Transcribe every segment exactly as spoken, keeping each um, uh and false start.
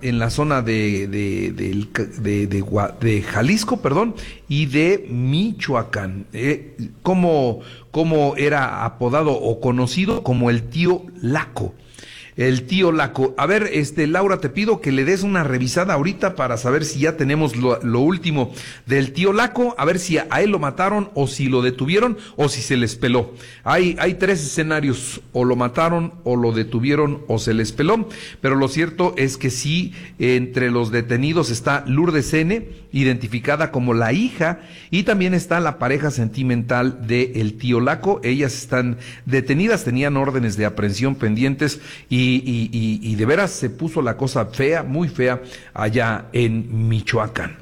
en la zona de, de, de, de, de, de Jalisco, perdón, y de Michoacán. Eh, como, como era apodado o conocido como el tío Laco. El tío Laco. A ver, este, Laura, te pido que le des una revisada ahorita para saber si ya tenemos lo, lo último del tío Laco, a ver si a, a él lo mataron o si lo detuvieron o si se les peló. Hay, hay tres escenarios, o lo mataron o lo detuvieron o se les peló, pero lo cierto es que sí, entre los detenidos está Lourdes N., identificada como la hija, y también está la pareja sentimental de el tío Laco. Ellas están detenidas, tenían órdenes de aprehensión pendientes y Y, y, y, y de veras se puso la cosa fea, muy fea, allá en Michoacán.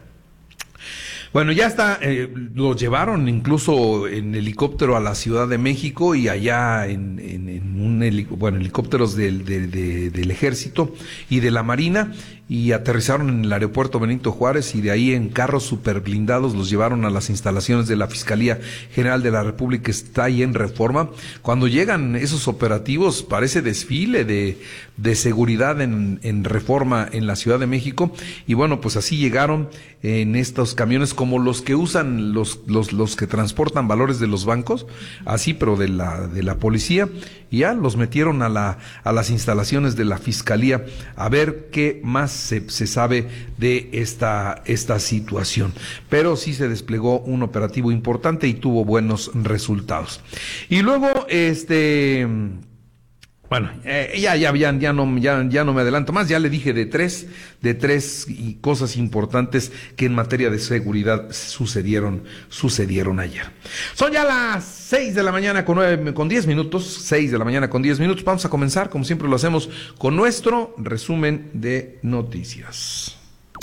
Bueno, ya está, eh, lo llevaron incluso en helicóptero a la Ciudad de México y allá en, en, en un helic- bueno, helicópteros del, de, de, del Ejército y de la Marina, y aterrizaron en el aeropuerto Benito Juárez, y de ahí en carros super blindados los llevaron a las instalaciones de la Fiscalía General de la República, que está ahí en Reforma. Cuando llegan esos operativos parece desfile de, de seguridad en, en Reforma en la Ciudad de México, y bueno, pues así llegaron en estos camiones como los que usan los, los, los que transportan valores de los bancos, así, pero de la, de la policía, y ya los metieron a la, a las instalaciones de la Fiscalía a ver qué más se, se sabe de esta, esta situación. Pero sí se desplegó un operativo importante y tuvo buenos resultados. Y luego, este... Bueno, eh, ya, ya, ya, ya no, ya, ya no me adelanto más. Ya le dije de tres, de tres y cosas importantes que en materia de seguridad sucedieron, sucedieron ayer. Son ya las seis de la mañana con nueve, con diez minutos, seis de la mañana con diez minutos. Vamos a comenzar, como siempre lo hacemos, con nuestro resumen de noticias.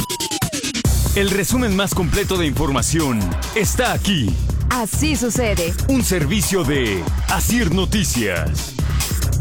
El resumen más completo de información está aquí. Así sucede. Un servicio de Asir Noticias.